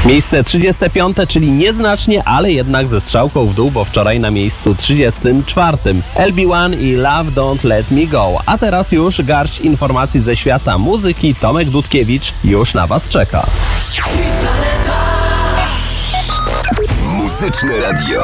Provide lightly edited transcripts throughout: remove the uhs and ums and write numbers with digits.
Miejsce 35, czyli nieznacznie, ale jednak ze strzałką w dół, bo wczoraj na miejscu 34. LB1 i Love Don't Let Me Go. A teraz już garść informacji ze świata muzyki. Tomek Dudkiewicz już na Was czeka. Muzyczne Radio.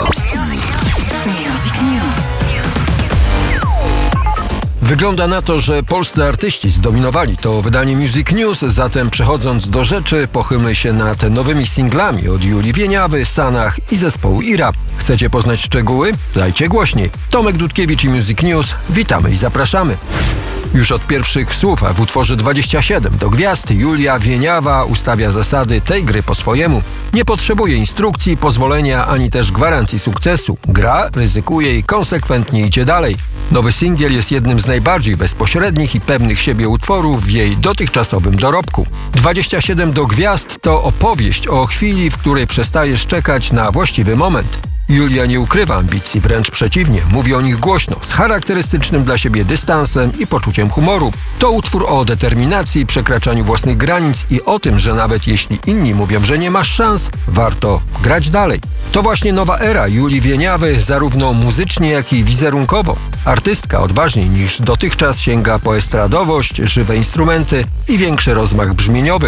Wygląda na to, że polscy artyści zdominowali to wydanie Music News, zatem przechodząc do rzeczy, pochylmy się nad nowymi singlami od Julii Wieniawy, Sanach i zespołu Ira. Chcecie poznać szczegóły? Dajcie głośniej. Tomek Dudkiewicz i Music News. Witamy i zapraszamy. Już od pierwszych słów w utworze 27 do gwiazd Julia Wieniawa ustawia zasady tej gry po swojemu. Nie potrzebuje instrukcji, pozwolenia ani też gwarancji sukcesu. Gra, ryzykuje i konsekwentnie idzie dalej. Nowy singiel jest jednym z najbardziej bezpośrednich i pewnych siebie utworów w jej dotychczasowym dorobku. 27 do gwiazd to opowieść o chwili, w której przestajesz czekać na właściwy moment. Julia nie ukrywa ambicji, wręcz przeciwnie, mówi o nich głośno, z charakterystycznym dla siebie dystansem i poczuciem humoru. To utwór o determinacji, przekraczaniu własnych granic i o tym, że nawet jeśli inni mówią, że nie masz szans, warto grać dalej. To właśnie nowa era Julii Wieniawy, zarówno muzycznie, jak i wizerunkowo. Artystka odważniej niż dotychczas sięga po estradowość, żywe instrumenty i większy rozmach brzmieniowy.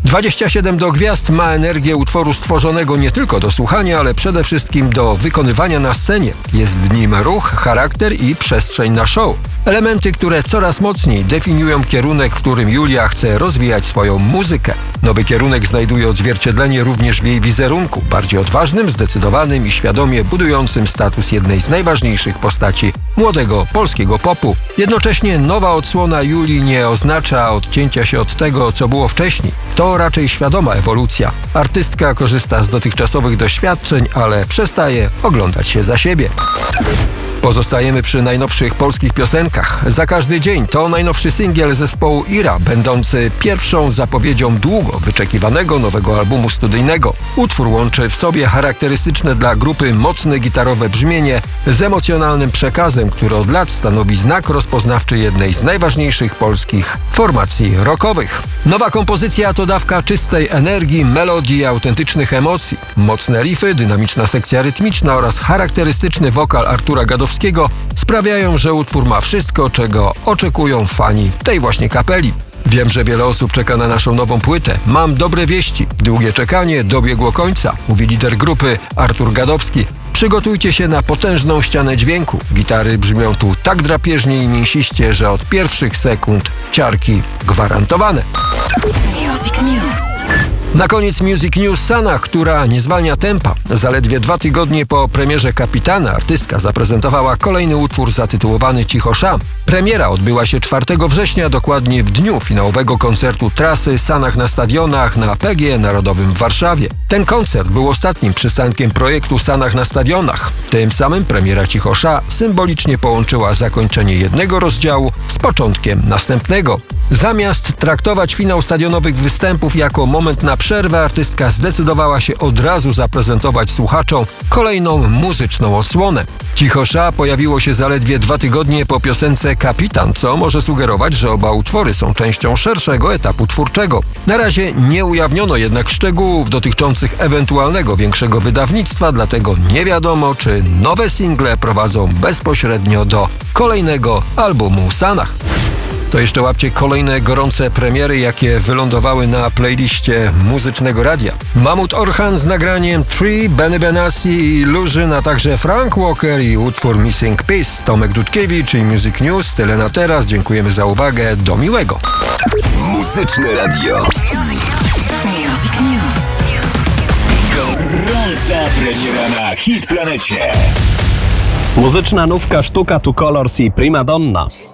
27 do gwiazd ma energię utworu stworzonego nie tylko do słuchania, ale przede wszystkim do wykonywania na scenie. Jest w nim ruch, charakter i przestrzeń na show. Elementy, które coraz mocniej definiują kierunek, w którym Julia chce rozwijać swoją muzykę. Nowy kierunek znajduje odzwierciedlenie również w jej wizerunku, bardziej odważnym, zdecydowanym i świadomie budującym status jednej z najważniejszych postaci młodego polskiego popu. Jednocześnie nowa odsłona Julii nie oznacza odcięcia się od tego, co było wcześniej. To raczej świadoma ewolucja. Artystka korzysta z dotychczasowych doświadczeń, ale przestaje oglądać się za siebie. Pozostajemy przy najnowszych polskich piosenkach. Za każdy dzień to najnowszy singiel zespołu Ira, będący pierwszą zapowiedzią długo wyczekiwanego nowego albumu studyjnego. Utwór łączy w sobie charakterystyczne dla grupy mocne gitarowe brzmienie z emocjonalnym przekazem, który od lat stanowi znak rozpoznawczy jednej z najważniejszych polskich formacji rockowych. Nowa kompozycja to dawka czystej energii, melodii i autentycznych emocji. Mocne riffy, dynamiczna sekcja rytmiczna oraz charakterystyczny wokal Artura Gadowskiego sprawiają, że utwór ma wszystko, czego oczekują fani tej właśnie kapeli. Wiem, że wiele osób czeka na naszą nową płytę. Mam dobre wieści. Długie czekanie dobiegło końca, mówi lider grupy Artur Gadowski. Przygotujcie się na potężną ścianę dźwięku. Gitary brzmią tu tak drapieżnie i mięsiście, że od pierwszych sekund ciarki gwarantowane. Music News. Na koniec Music News Sanach, która nie zwalnia tempa. Zaledwie 2 tygodnie po premierze Kapitana artystka zaprezentowała kolejny utwór zatytułowany Cicho Sza. Premiera odbyła się 4 września, dokładnie w dniu finałowego koncertu trasy Sanach na stadionach na PGE Narodowym w Warszawie. Ten koncert był ostatnim przystankiem projektu Sanach na stadionach. Tym samym premiera Cicho Sza symbolicznie połączyła zakończenie jednego rozdziału z początkiem następnego. Zamiast traktować finał stadionowych występów jako moment na przerwę, artystka zdecydowała się od razu zaprezentować słuchaczom kolejną muzyczną odsłonę. Cicho Sza pojawiło się zaledwie 2 tygodnie po piosence Kapitan, co może sugerować, że oba utwory są częścią szerszego etapu twórczego. Na razie nie ujawniono jednak szczegółów dotyczących ewentualnego większego wydawnictwa, dlatego nie wiadomo, czy nowe single prowadzą bezpośrednio do kolejnego albumu Sanach. To jeszcze łapcie kolejne gorące premiery, jakie wylądowały na playliście Muzycznego Radia. Mahmud Orhan z nagraniem Tree, Benny Benassi i Illusion, a także Frank Walker i utwór Missing Piece. Tomek Dudkiewicz i Music News. Tyle na teraz. Dziękujemy za uwagę. Do miłego. Muzyczne Radio. Music News. Gorąca premiera na Hit Planecie. Muzyczna nówka Sztuka tu Colors i Prima Donna.